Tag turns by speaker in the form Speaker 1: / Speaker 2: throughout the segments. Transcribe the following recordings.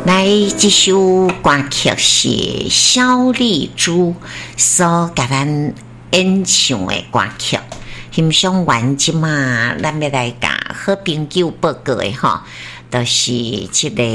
Speaker 1: 来，这首歌曲是小丽珠所给咱演唱的歌曲。欣赏完即嘛，咱要来甲好朋友报告的吼，就是这个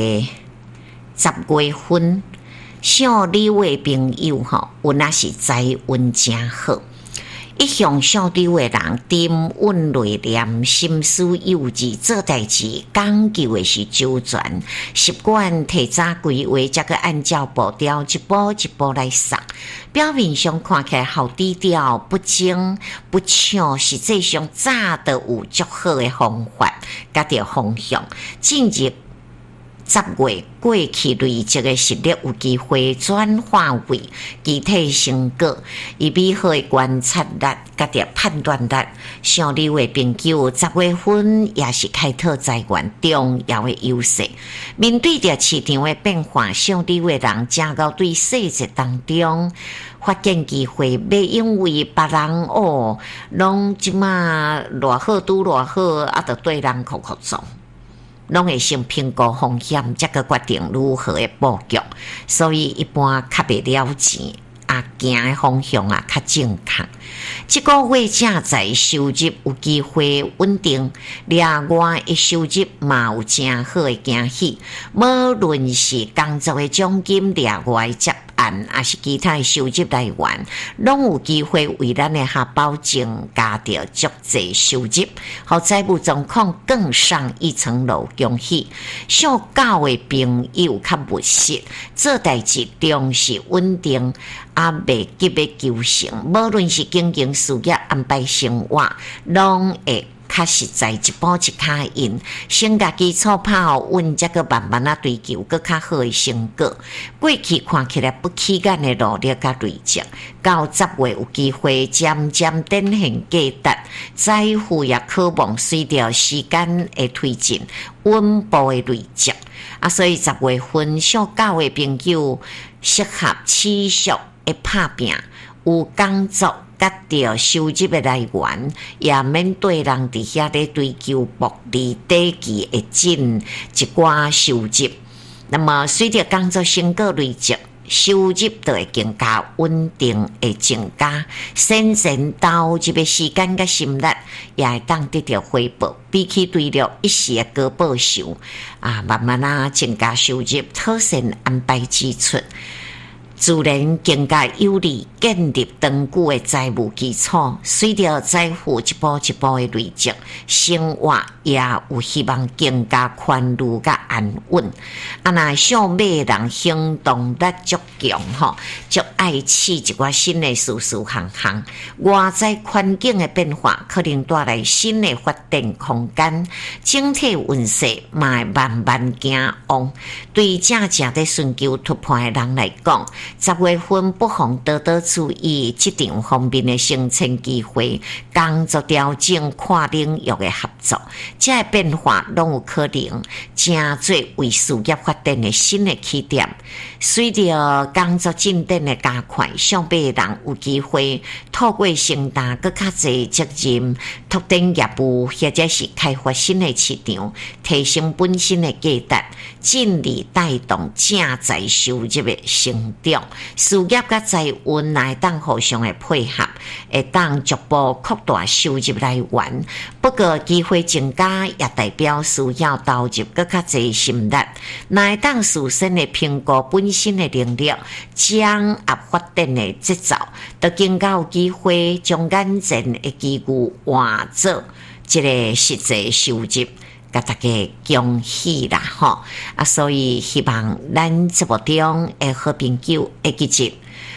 Speaker 1: 10月份，小李的朋友吼，有那是财运真好。一向小李的人，沉稳内敛，心思幼稚，做代志讲究的是周全，习惯提早规划，才个按照步调一步一步来送。表面上看起来好低调，不争不抢，实际上早都有足好的方法，甲着方向。进入10月过去累积的实力有机会转化为具体成果，以美好的观察力甲着判断力。像你的朋友10月份也是开拓财源重要的优势。面对着市场的变化，像你的人正到对细节当中发现机会，袂因为别人拢即马偌好拄偌好，啊，着对人酷酷做。拢会先评估风险，才个决定如何的布局，所以一般较袂了钱，行的方向较正确。这个月正在收入有机会稳定，另外的收入嘛有真好的惊喜。无论是工作的奖金、另外接案，还是其他的收入来源，拢有机会为咱的下保证加着足济收入，好财务状况更上一层楼。恭喜小教的朋友较务实，做代志重视稳定，袂急的求成。无论是经营事业、安排生活，拢会较实在，一步一脚印，先甲基础打好稳，才个慢慢追求更较好的成果。过去看起来不起眼的努力甲累积，到10月有机会渐渐展现价值，财富也可望随着时间的推进，稳步的累积。所以10月份小教的朋友适合持续的打拼，有工作。甲着收入的来源，也免对人伫遐咧追求薄利短期的进一寡收入。那么随着工作成果累积，收入就会更加稳定的增加。先前投入的时间甲心力，也会当得到回报。比起对了一时的高报酬，慢慢增加收入，妥善安排支出。自然更加有利建立长久的财务基础，随着财富一步一步的累积，生活也有希望更加宽裕甲安稳。那小马人行动力足强足爱试一寡新的事项。外在环境的变化可能带来新的发展空间，整体运势嘛会慢慢行旺。对正在寻求突破的人来讲，10月份不妨多多注意这场方面的升迁机会，工作调整、跨领域的合作，这些变化拢有可能成做为事业发展的新的起点。随着工作进展的加快，上辈人有机会透过承担更较侪责任，拓展业务或者是开发新的市场，提升本身的价值，尽力带动正在收入的成长。事业甲财运来当互相的配合，会当逐步扩大收入来源。不过机会增加也代表需要投入更较侪心力，来当自身的评估本身的能力，掌握发展的节奏，就更加有机会将眼前的机遇换做一个实际收入。甲大家恭喜啦所以希望咱节目中的好朋友会记住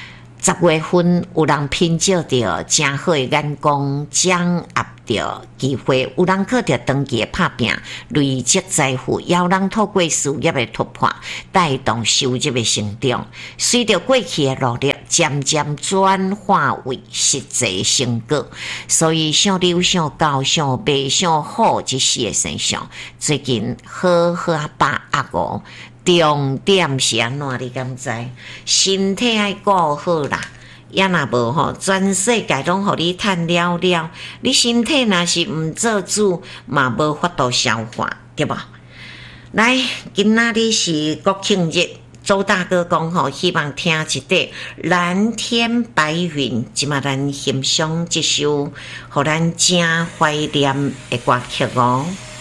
Speaker 1: ，10月份有人品照着真好的眼光，掌握着机会，有人靠着长期的打拼，累积财富，也有人透过事业的突破，带动收入的成长。随着过去的努力，渐渐转化为实际成果。所以上流、上高、上白、上好这些的身上，最近好好把握。重点是安怎你敢知？身体要顾好啦，也若无全世界拢互你趁了了，你身体若是毋做主，嘛无法度消化，对无？ 来，今仔日是国庆日，周大哥讲吼，希望听一块蓝天白云，即嘛咱欣赏一首，互咱正怀念的歌曲哦。